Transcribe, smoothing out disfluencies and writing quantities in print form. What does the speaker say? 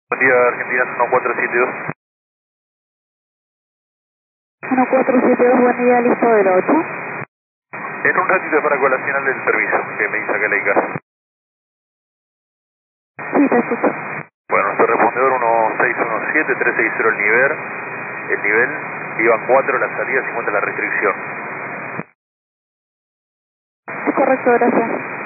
Buen día, Argentina 1472. 1472, buen día, listo del 8. En un ratito para colacionar el servicio que me dice acá la ICAS. Sí, te escucho. Bueno, nuestro respondedor 1617-360 el nivel, iban 4 la salida, 50 la restricción. Es correcto, gracias.